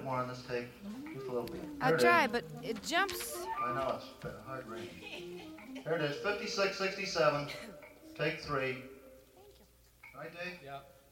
more on this tape. Just a little bit. I'll try, but it jumps. I know, it's a hard range. Here it is, 56, 67. Take 3. Right, Dave? Yeah.